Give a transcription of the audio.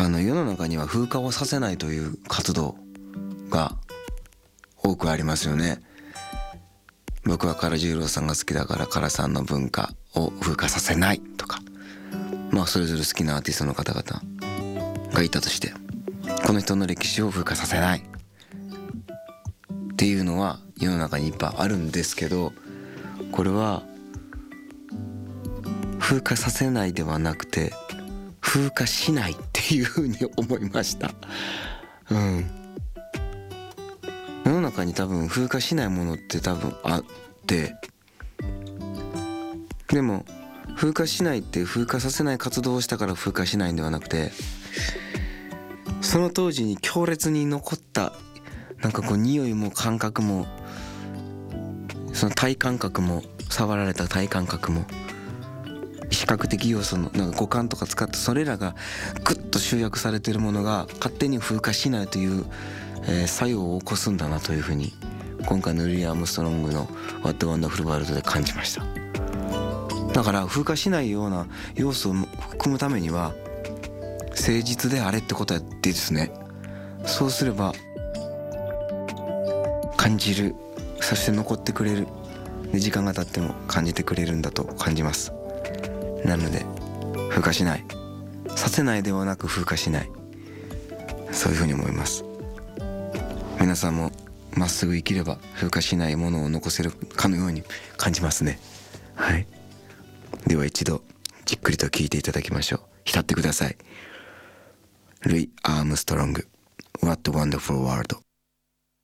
世の中には風化をさせないという活動が多くありますよね。僕は唐十郎さんが好きだから唐さんの文化を風化させないとか、それぞれ好きなアーティストの方々がいたとして、この人の歴史を風化させないっていうのは世の中にいっぱいあるんですけど、これは風化させないではなくて風化しないっていうふうに思いました。世の中に多分風化しないものって多分あって、でも風化しないって風化させない活動をしたから風化しないんではなくて、その当時に強烈に残った匂いも感覚も、その体感覚も、触られた体感覚も、視覚的要素の五感とか使ってそれらがグッと集約されているものが勝手に風化しないという、作用を起こすんだなというふうに今回のルイ・アームストロングの What Wonderful World で感じました。だから風化しないような要素を含むためには誠実であれってことやってですね、そうすれば感じる、そして残ってくれる、で時間が経っても感じてくれるんだと感じます。なので風化しない、させないではなく風化しない、そういうふうに思います。皆さんもまっすぐ生きれば風化しないものを残せるかのように感じますね。はい、では一度じっくりと聞いていただきましょう。浸ってください。ルイ・アームストロング What a Wonderful World。